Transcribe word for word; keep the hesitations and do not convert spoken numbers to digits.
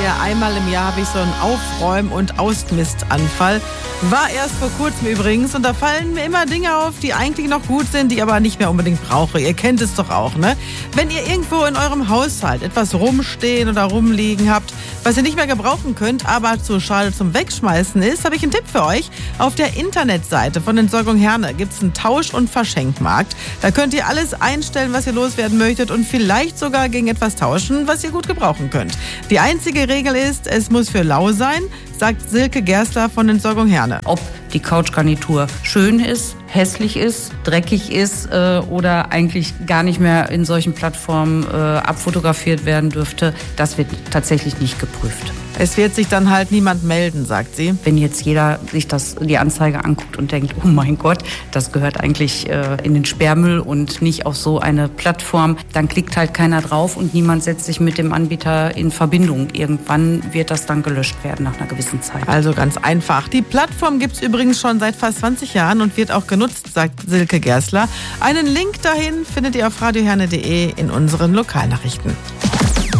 der einmal im Jahr habe ich so einen Aufräum- und Ausmistanfall. War erst vor kurzem übrigens und da fallen mir immer Dinge auf, die eigentlich noch gut sind, die ich aber nicht mehr unbedingt brauche. Ihr kennt es doch auch, ne? Wenn ihr irgendwo in eurem Haushalt etwas rumstehen oder rumliegen habt, was ihr nicht mehr gebrauchen könnt, aber zu schade zum Wegschmeißen ist, habe ich einen Tipp für euch. Auf der Internetseite von Entsorgung Herne gibt es einen Tausch- und Verschenkmarkt. Da könnt ihr alles einstellen, was ihr loswerden möchtet und vielleicht sogar gegen etwas tauschen, was ihr gut gebrauchen könnt. Die einzige Regel ist, es muss für lau sein, sagt Silke Gerstler von Entsorgung Herne. Ob die Couchgarnitur schön ist, hässlich ist, dreckig ist äh, oder eigentlich gar nicht mehr in solchen Plattformen äh, abfotografiert werden dürfte, das wird tatsächlich nicht geprüft. Es wird sich dann halt niemand melden, sagt sie. Wenn jetzt jeder sich das, die Anzeige anguckt und denkt, oh mein Gott, das gehört eigentlich äh, in den Sperrmüll und nicht auf so eine Plattform, dann klickt halt keiner drauf und niemand setzt sich mit dem Anbieter in Verbindung. Irgendwann wird das dann gelöscht werden nach einer gewissen Zeit. Also ganz einfach. Die Plattform gibt es übrigens schon seit fast zwanzig Jahren und wird auch genutzt, sagt Silke Gerstler. Einen Link dahin findet ihr auf radioherne punkt de in unseren Lokalnachrichten.